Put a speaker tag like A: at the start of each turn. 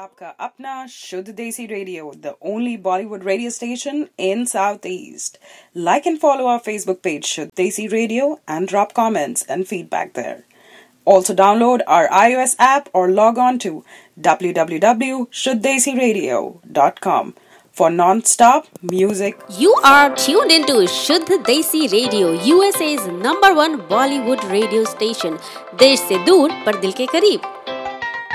A: आपका अपना शुद्ध देसी radio, the only Bollywood radio station in Southeast. Like and follow our Facebook page, Shuddh Desi Radio, and drop comments and feedback there. Also download our iOS app or log on to www.shuddhesiradio.com for non-stop music.
B: You are tuned into Shuddh Desi Radio, USA's #1 Bollywood radio station. देश से दूर पर दिल के करीब.